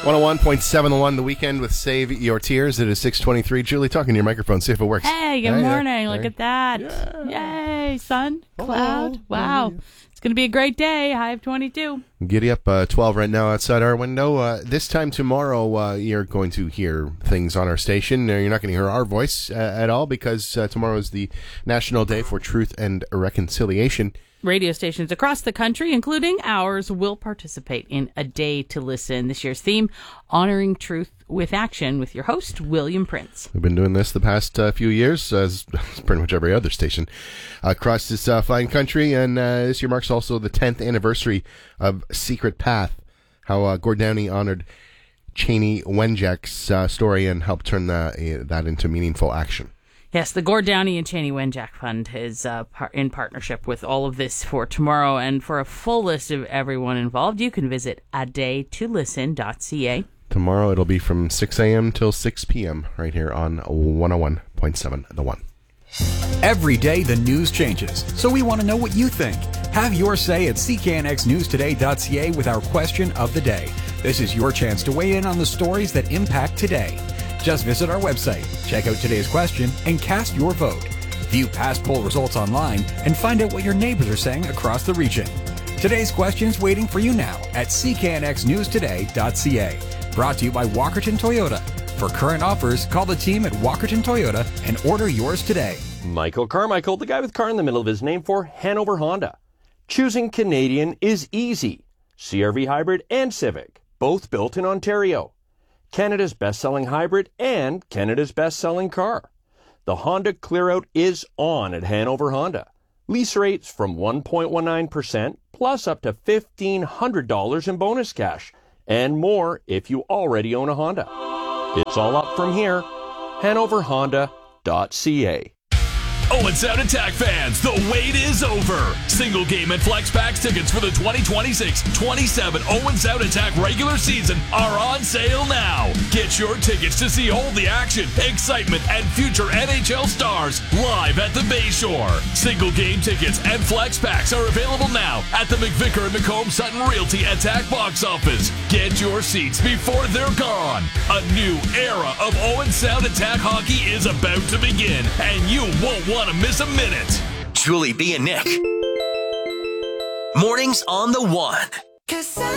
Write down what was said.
101.7 The One, The Weekend with Save Your Tears. It is 6:23. Julie, talking to your microphone. See if it works. Hey, good morning. Look at that. Yeah. Yay, sun, cloud. Wow. It's going to be a great day. High of 22. Giddy up 12 right now outside our window. This time tomorrow, you're going to hear things on our station. You're not going to hear our voice at all because tomorrow is the National Day for Truth and Reconciliation. Radio stations across the country, including ours, will participate in A Day to Listen. This year's theme, Honoring Truth with Action, with your host, William Prince. We've been doing this the past few years, as pretty much every other station across this fine country, and this year marks also the 10th anniversary of Secret Path, how Gord Downie honored Cheney Wenjack's story and helped turn that into meaningful action. Yes, the Gord Downie and Cheney Wenjack Fund is in partnership with all of this for tomorrow. And for a full list of everyone involved, you can visit adaytolisten.ca. Tomorrow it'll be from 6 a.m. till 6 p.m. right here on 101.7 The One. Every day the news changes, so we want to know what you think. Have your say at cknxnewstoday.ca with our question of the day. This is your chance to weigh in on the stories that impact today. Just visit our website, check out today's question, and cast your vote. View past poll results online and find out what your neighbors are saying across the region. Today's question's waiting for you now at cknxnewstoday.ca. Brought to you by Walkerton Toyota. For current offers, call the team at Walkerton Toyota and order yours today. Michael Carmichael, the guy with car in the middle of his name, for Hanover Honda. Choosing Canadian is easy. CR-V Hybrid and Civic, both built in Ontario. Canada's best-selling hybrid and Canada's best-selling car. The Honda Clearout is on at Hanover Honda. Lease rates from 1.19% plus up to $1,500 in bonus cash. And more if you already own a Honda. It's all up from here. HanoverHonda.ca. Owen Sound Attack fans, the wait is over. Single game and flex packs tickets for the 2026-27 Owen Sound Attack regular season are on sale now. Get your tickets to see all the action, excitement, and future NHL stars live at the Bayshore. Single game tickets and flex packs are available now at the McVicker and McComb Sutton Realty Attack box office. Get your seats before they're gone. A new era of Owen Sound Attack hockey is about to begin, and you won't want to miss a minute. Julie B and Nick. Mornings on the One.